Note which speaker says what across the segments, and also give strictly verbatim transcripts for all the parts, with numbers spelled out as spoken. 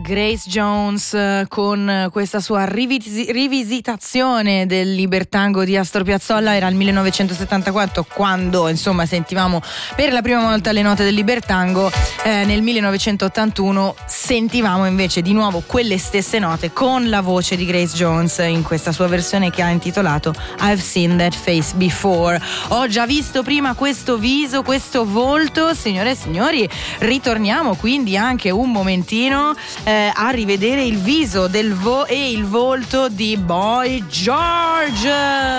Speaker 1: Grace Jones con questa sua rivis- rivisitazione del Libertango di Astor Piazzolla. Era il millenovecentosettantaquattro quando insomma sentivamo per la prima volta le note del Libertango. Eh, nel millenovecentottantuno sentivamo invece di nuovo quelle stesse note con la voce di Grace Jones in questa sua versione che ha intitolato I've Seen That Face Before. Ho già visto prima questo viso, questo volto. Signore e signori, ritorniamo quindi anche un momentino eh, a rivedere il viso del vo- e il volto di Boy George.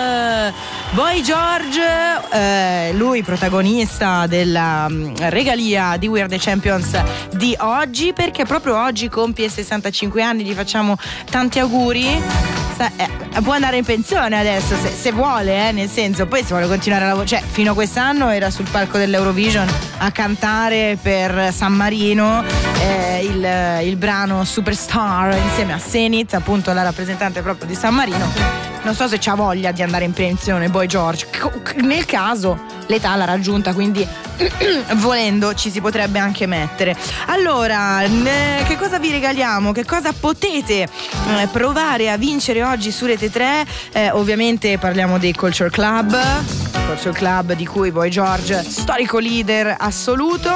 Speaker 1: Boy George, eh, lui protagonista della um, regalia di We Are The Champions di oggi, perché proprio oggi compie sessantacinque anni. Gli facciamo tanti auguri. Eh, può andare in pensione adesso se, se vuole, eh, nel senso, poi se vuole continuare a lavorare, cioè fino a quest'anno era sul palco dell'Eurovision a cantare per San Marino eh, il, il brano Superstar insieme a Zenith, appunto la rappresentante proprio di San Marino. Non so se c'ha voglia di andare in pensione Boy George, nel caso l'età l'ha raggiunta, quindi volendo ci si potrebbe anche mettere. Allora, che cosa vi regaliamo? Che cosa potete eh, provare a vincere oggi su Rete tre? Eh, ovviamente parliamo dei Culture Club, Culture Club di cui Boy George, storico leader assoluto,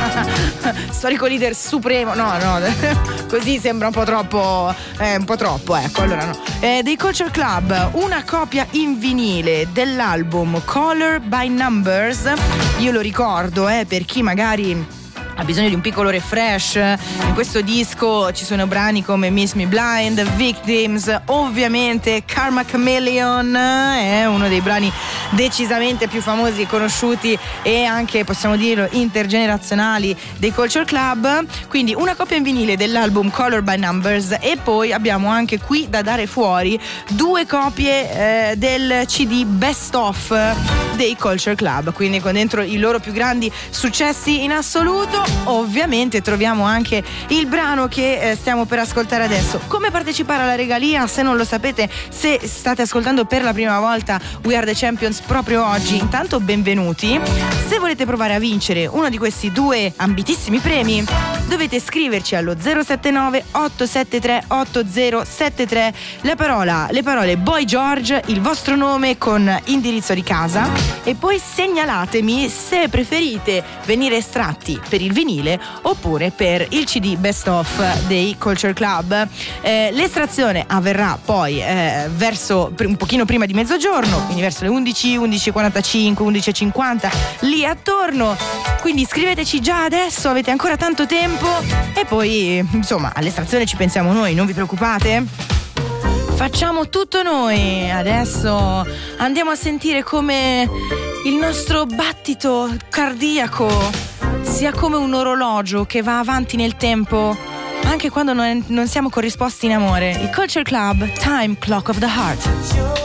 Speaker 1: storico leader supremo, no no, così sembra un po' troppo, eh, un po' troppo, ecco, allora no. Eh, dei Culture Club, una copia in vinile dell'album Color by Numbers. Io lo ricordo, eh, per chi magari ha bisogno di un piccolo refresh. In questo disco ci sono brani come Miss Me Blind, Victims, ovviamente Karma Chameleon è uno dei brani decisamente più famosi e conosciuti e anche, possiamo dirlo, intergenerazionali dei Culture Club. Quindi una copia in vinile dell'album Color by Numbers, e poi abbiamo anche qui da dare fuori due copie eh, del C D Best Of dei Culture Club, quindi con dentro i loro più grandi successi in assoluto. Ovviamente troviamo anche il brano che eh, stiamo per ascoltare adesso. Come partecipare alla regalia? Se non lo sapete, se state ascoltando per la prima volta We Are The Champions proprio oggi, intanto benvenuti. Se volete provare a vincere uno di questi due ambitissimi premi, dovete scriverci allo zero sette nove otto sette tre otto zero sette tre la parola, le parole Boy George, il vostro nome con indirizzo di casa, e poi segnalatemi se preferite venire estratti per il vinile oppure per il C D Best Of dei Culture Club. Eh, l'estrazione avverrà poi eh, verso un pochino prima di mezzogiorno, quindi verso le undici, undici e quarantacinque, undici e cinquanta, lì attorno. Quindi scriveteci già adesso, avete ancora tanto tempo, e poi insomma all'estrazione ci pensiamo noi, non vi preoccupate. Facciamo tutto noi. Adesso andiamo a sentire come il nostro battito cardiaco sia come un orologio che va avanti nel tempo anche quando non, non siamo corrisposti in amore. Il Culture Club, Time Clock of the Heart.